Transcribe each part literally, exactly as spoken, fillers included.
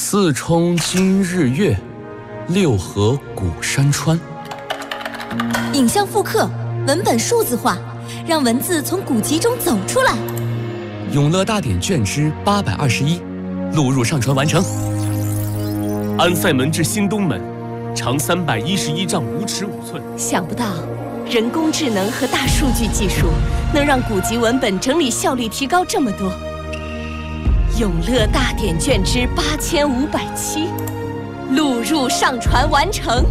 四冲今日月，六合古山川。 影像复刻，文本数字化，让文字从古籍中走出来。 永乐大典卷之八百二十一，录入上传完成。 安塞门至新东门，长三百一十一丈五尺五寸。 想不到，人工智能和大数据技术能让古籍文本整理效率提高这么多。永乐大典卷之八千五百七，录入上传完成。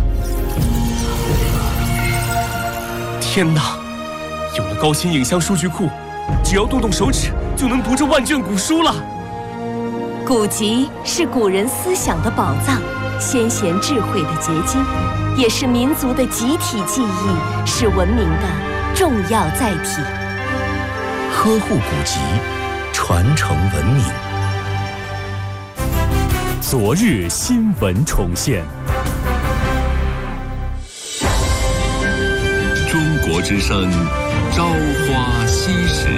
天哪！有了高清影像数据库，只要动动手指就能读这万卷古书了。 古籍是古人思想的宝藏，先贤智慧的结晶，也是民族的集体记忆，是文明的重要载体。 呵护古籍，传承文明。 昨日新闻重现。 中国之声，朝花夕拾。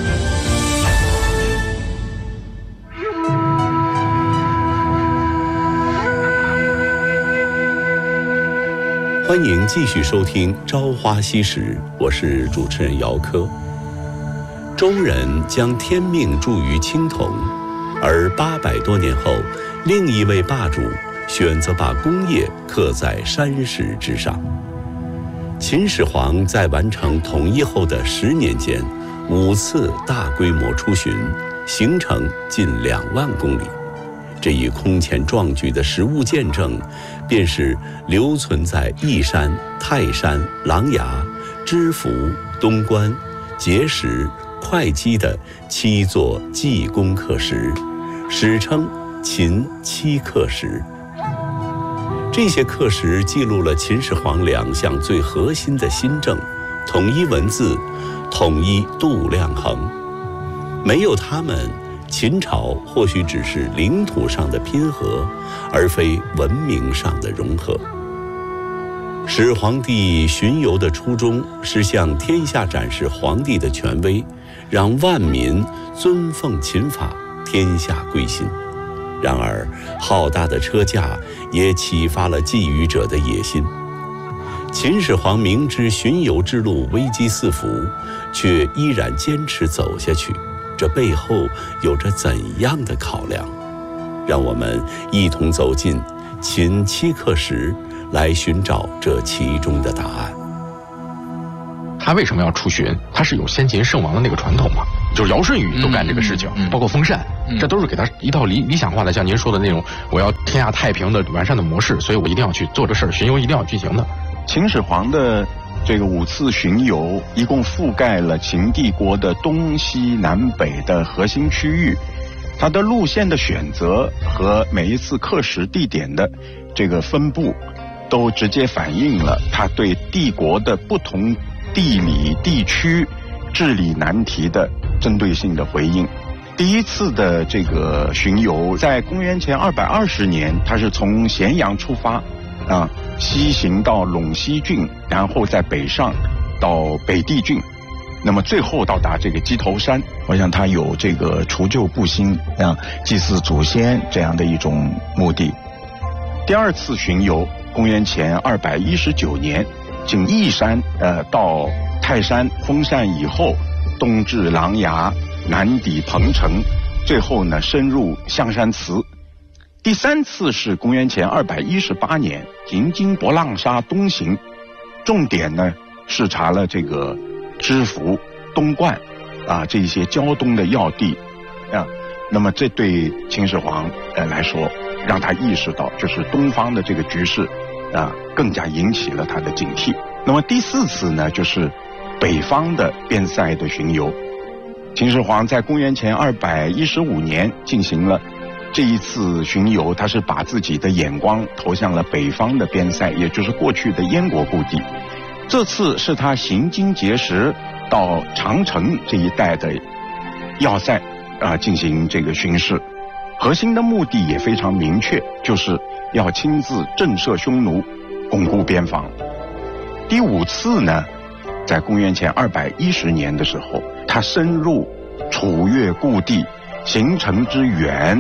欢迎继续收听《朝花夕拾》，我是主持人姚科。周人将天命注于青铜，而八百多年后，另一位霸主选择把工业刻在山石之上。秦始皇在完成统一后的十年间，五次大规模出巡，行程近两万公里。这一空前壮举的实物见证，便是留存在义山、泰山、琅琊、知府、东关、碣石、会稽的七座济公刻石，史称秦七刻石。这些刻石记录了秦始皇两项最核心的新政：统一文字，统一度量衡。没有他们，秦朝或许只是领土上的拼合，而非文明上的融合。始皇帝巡游的初衷是向天下展示皇帝的权威，让万民尊奉秦法，天下归心。然而，浩大的车架也启发了觊觎者的野心。秦始皇明知巡游之路危机四伏，却依然坚持走下去，这背后有着怎样的考量？让我们一同走进秦七刻石，来寻找这其中的答案。 他为什么要出巡？他是有先秦圣王的那个传统嘛，就是尧舜禹都干这个事情，嗯嗯、包括封禅，嗯、这都是给他一套理理想化的，像您说的那种，我要天下太平的完善的模式，所以我一定要去做这事儿，巡游一定要进行的。 秦始皇的这个五次巡游，一共覆盖了秦帝国的东西南北的核心区域，它的路线的选择和每一次刻石地点的这个分布，都直接反映了他对帝国的不同地理地区治理难题的针对性的回应。第一次的这个巡游在公元前二百二十年，他是从咸阳出发啊，西行到陇西郡，然后在北上到北地郡，那么最后到达这个鸡头山。我想他有这个除旧布新啊，祭祀祖先这样的一种目的。第二次巡游公元前二百一十九年，经义山呃到泰山封禅以后，东至琅琊，南抵彭城，最后呢深入象山祠。第三次是公元前二百一十八年，行经博浪沙东行，重点呢视察了这个知府、东冠啊这些胶东的要地啊。那么这对秦始皇呃来说，让他意识到就是东方的这个局势啊，更加引起了他的警惕。那么第四次呢，就是北方的边塞的巡游。秦始皇在公元前二百一十五年进行了这一次巡游，他是把自己的眼光投向了北方的边塞，也就是过去的燕国故地。这次是他行经碣石到长城这一带的要塞啊进行这个巡视，核心的目的也非常明确，就是要亲自震慑匈奴，巩固边防。第五次呢，在公元前二百一十年的时候，他深入楚越故地，行程之远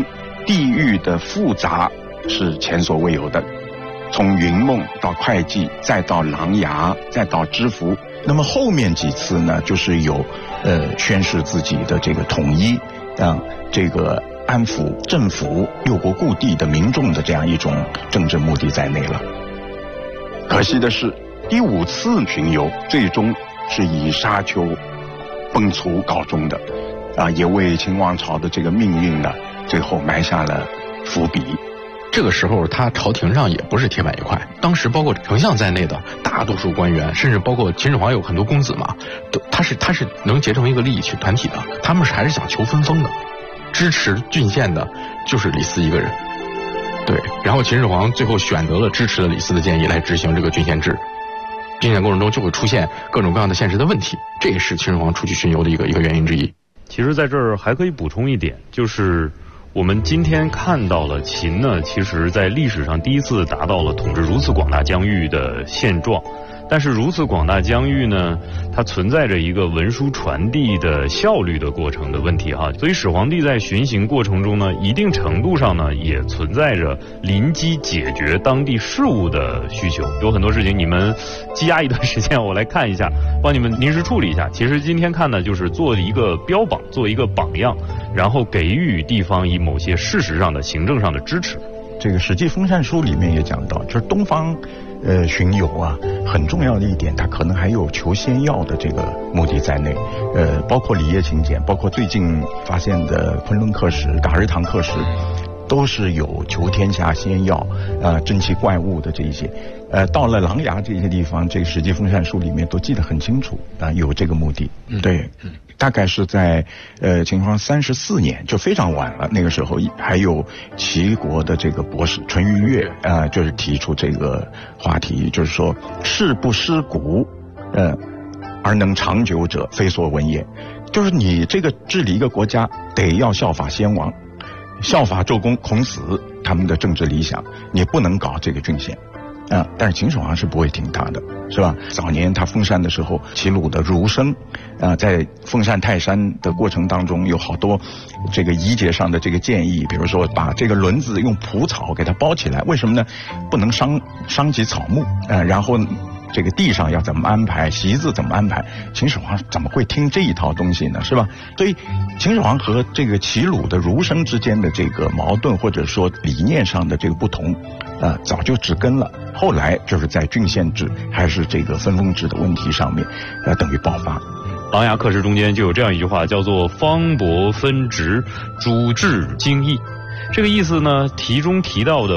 地域的复杂是前所未有的，从云梦到会稽，再到琅琊，再到知府。那么后面几次呢，就是有呃宣示自己的这个统一啊，这个安抚政府六国故地的民众的这样一种政治目的在内了。可惜的是，第五次巡游最终是以沙丘崩殂告终的，啊，也为秦王朝的这个命运呢，最后埋下了伏笔。 这个时候，他朝廷上也不是铁板一块。当时包括丞相在内的大多数官员，甚至包括秦始皇有很多公子嘛，都他是他是能结成一个利益团体的。他们是还是想求分封的，支持郡县的就是李斯一个人。对，然后秦始皇最后选择了支持了李斯的建议来执行这个郡县制。郡县过程中就会出现各种各样的现实的问题，这也是秦始皇出去巡游的一个一个原因之一。 其实在这儿还可以补充一点，就是我们今天看到了秦呢，其实在历史上第一次达到了统治如此广大疆域的现状。但是如此广大疆域呢，它存在着一个文书传递的效率的过程的问题哈。所以始皇帝在巡行过程中呢，一定程度上呢，也存在着临机解决当地事务的需求。有很多事情你们积压一段时间，我来看一下，帮你们临时处理一下。其实今天看呢，就是做一个标榜，做一个榜样，然后给予地方以某些事实上的行政上的支持。 这个《史记·封禅书》里面也讲到，就是东方呃巡游啊，很重要的一点，它可能还有求仙药的这个目的在内，呃，包括里叶秦简，包括最近发现的昆仑刻石、噶日唐刻石，都是有求天下仙药啊、呃、珍奇怪物的这一些。呃，到了琅琊这些地方，这个《史记·封禅书》里面都记得很清楚啊、呃，有这个目的。 嗯、 对。嗯大概是在呃秦始皇三十四年，就非常晚了。那个时候还有齐国的这个博士淳于越啊、呃，就是提出这个话题，就是说事不失古，呃，而能长久者，非所闻也。就是你这个治理一个国家，得要效法先王，效法周公、孔子他们的政治理想，你不能搞这个郡县。啊，但是秦始皇是不会听他的，是吧？早年他封禅的时候，齐鲁的儒生，啊，在封禅泰山的过程当中，有好多这个仪节上的这个建议，比如说把这个轮子用蒲草给它包起来，为什么呢？不能伤伤及草木，啊，然后这个地上要怎么安排，席子怎么安排？秦始皇怎么会听这一套东西呢？是吧？所以秦始皇和这个齐鲁的儒生之间的这个矛盾，或者说理念上的这个不同，啊，早就植根了。后来就是在郡县制还是这个分封制的问题上面，呃，等于爆发。 琅琊刻石中间就有这样一句话，叫做“方伯分职，主治精益”。这个意思呢，题中提到的